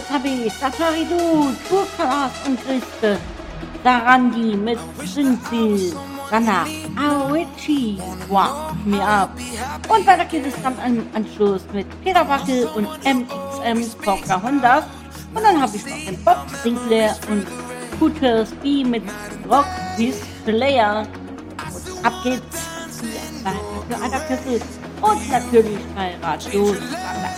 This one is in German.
jetzt habe ich Safari Dude, Tourcast und Christe, Sarandi mit Prinzil, danach Avicii, Warm Me Up. Und weiter geht es dann im Anschluss mit Peter Wackel und MXM's Pocahontas. Und dann habe ich noch den Bob Sinclair und Hooters B mit Rock with Slayer. Und ab geht's hier bei Radio Adaptive und natürlich bei Radio